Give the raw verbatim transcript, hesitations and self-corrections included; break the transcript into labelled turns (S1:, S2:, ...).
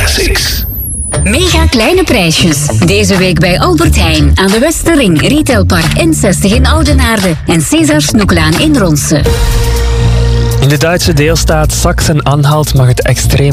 S1: Classics.
S2: Mega kleine prijsjes. Deze week bij Albert Heijn aan de Westerring, Retailpark N zestig in Oudenaarde en Cesar Snoeklaan in Ronse.
S3: In de Duitse deelstaat Sachsen-Anhalt mag het extreem